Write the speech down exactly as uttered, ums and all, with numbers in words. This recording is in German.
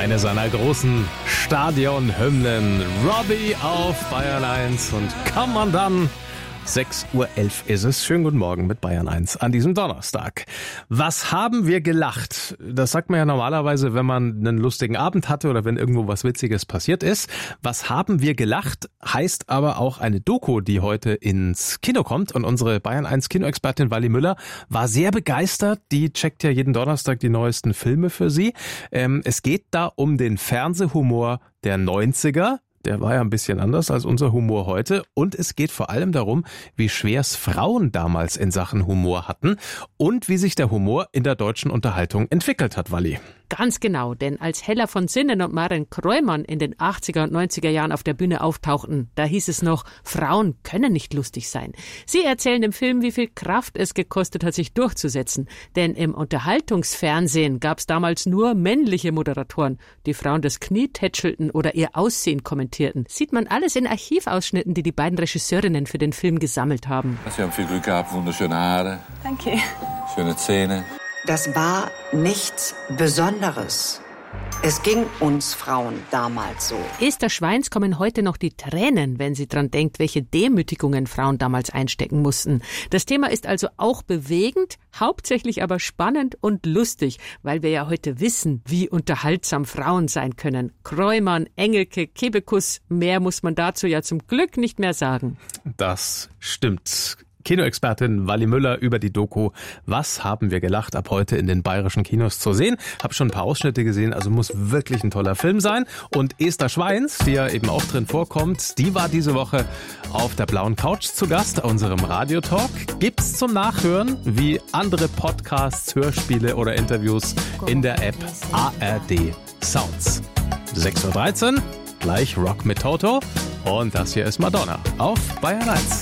Eine seiner großen Stadionhymnen. Robbie auf Bayern eins und kann man dann... sechs Uhr elf ist es. Schönen guten Morgen mit Bayern eins an diesem Donnerstag. Was haben wir gelacht? Das sagt man ja normalerweise, wenn man einen lustigen Abend hatte oder wenn irgendwo was Witziges passiert ist. Was haben wir gelacht? Heißt aber auch eine Doku, die heute ins Kino kommt. Und unsere Bayern eins Kinoexpertin Wally Müller war sehr begeistert. Die checkt ja jeden Donnerstag die neuesten Filme für sie. Ähm, es geht da um den Fernsehhumor der neunziger. Der war ja ein bisschen anders als unser Humor heute. Und es geht vor allem darum, wie schwer es Frauen damals in Sachen Humor hatten und wie sich der Humor in der deutschen Unterhaltung entwickelt hat, Walli. Ganz genau, denn als Hella von Sinnen und Maren Kräumann in den achtziger und neunziger Jahren auf der Bühne auftauchten, da hieß es noch, Frauen können nicht lustig sein. Sie erzählen im Film, wie viel Kraft es gekostet hat, sich durchzusetzen. Denn im Unterhaltungsfernsehen gab es damals nur männliche Moderatoren, die Frauen das Knie tätschelten oder ihr Aussehen kommentierten. Sieht man alles in Archivausschnitten, die die beiden Regisseurinnen für den Film gesammelt haben. Sie haben viel Glück gehabt, wunderschöne Haare. Danke. Schöne Zähne. Das war nichts Besonderes. Es ging uns Frauen damals so. Esther Schweins kommen heute noch die Tränen, wenn sie dran denkt, welche Demütigungen Frauen damals einstecken mussten. Das Thema ist also auch bewegend, hauptsächlich aber spannend und lustig, weil wir ja heute wissen, wie unterhaltsam Frauen sein können. Kräumann, Engelke, Kebekus, mehr muss man dazu ja zum Glück nicht mehr sagen. Das stimmt. Kinoexpertin Wally Müller über die Doku Was haben wir gelacht, ab heute in den bayerischen Kinos zu sehen. Hab schon ein paar Ausschnitte gesehen, also muss wirklich ein toller Film sein. Und Esther Schweins, die ja eben auch drin vorkommt, die war diese Woche auf der blauen Couch zu Gast, unserem Radiotalk. Gibt's zum Nachhören wie andere Podcasts, Hörspiele oder Interviews in der App A R D Sounds. sechs Uhr dreizehn, gleich Rock mit Toto. Und das hier ist Madonna auf Bayern eins.